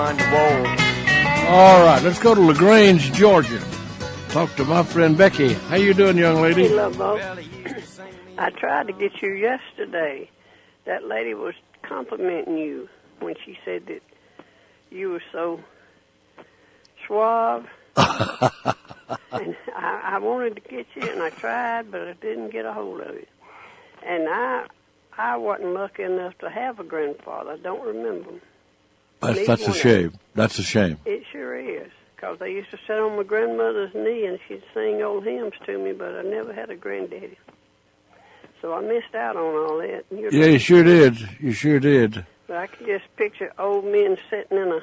All right, let's go to LaGrange, Georgia. Talk to my friend Becky. How you doing, young lady? Hey, Love Boat. I tried to get you yesterday. That lady was complimenting you when she said that you were so suave. And I wanted to get you, and I tried, but I didn't get a hold of you. And I wasn't lucky enough to have a grandfather. I don't remember him. That's a shame. That's a shame. It sure is, because I used to sit on my grandmother's knee, and she'd sing old hymns to me, but I never had a granddaddy. So I missed out on all that. Yeah, you sure did. You sure did. But I can just picture old men sitting in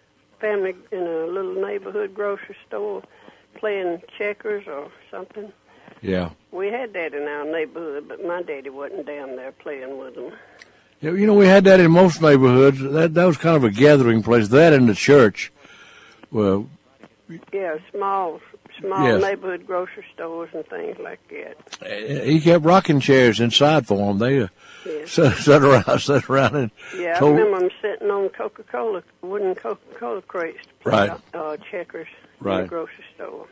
a little neighborhood grocery store playing checkers or something. Yeah. We had that in our neighborhood, but my daddy wasn't down there playing with them. Yeah, you know, we had that in most neighborhoods. That was kind of a gathering place. That in the church. Well. Yeah, small yes. Neighborhood grocery stores and things like that. He kept rocking chairs inside for them. They sat around and I remember them sitting on wooden Coca-Cola crates to play checkers in the grocery store.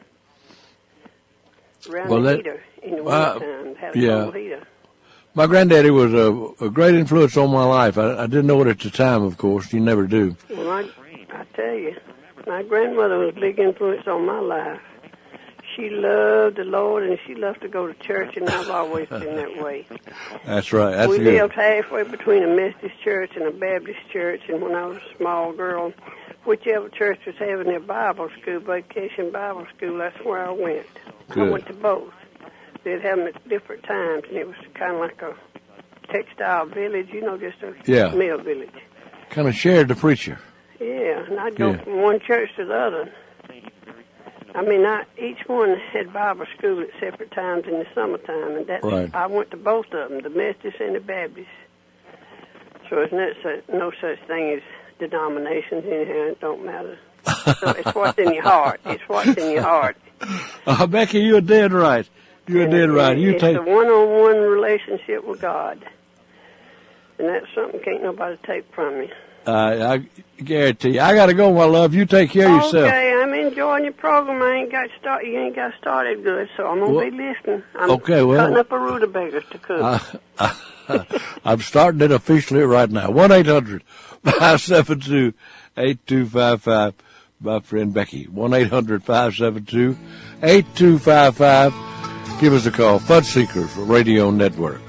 Around the heater in the wintertime, had a cold heater. My granddaddy was a great influence on my life. I didn't know it at the time, of course. You never do. Well, I tell you, my grandmother was a big influence on my life. She loved the Lord, and she loved to go to church, and I've always been that way. That's right. We lived halfway between a Methodist church and a Baptist church, and when I was a small girl, whichever church was having their Bible school, vacation Bible school, that's where I went. Good. I went to both. They'd have them at different times, and it was kind of like a textile village, just a mill village. Kind of shared the preacher. Yeah, and I'd go from one church to the other. I mean, each one had Bible school at separate times in the summertime, and I went to both of them, the Methodist and the Baptist. So there's no such thing as denominations in here. It don't matter. So it's what's in your heart. It's what's in your heart. Becky, you're dead right. You're dead right. It's a one-on-one relationship with God, and that's something can't nobody take from me. I guarantee you. I got to go, my love. You take care of yourself. Okay, I'm enjoying your program. You ain't got started good, so I'm going to be listening. I'm cutting up a rutabaga to cook. I'm starting it officially right now. 1-800-572-8255. My friend Becky. 1-800-572-8255. Give us a call. Fud Seekers Radio Network.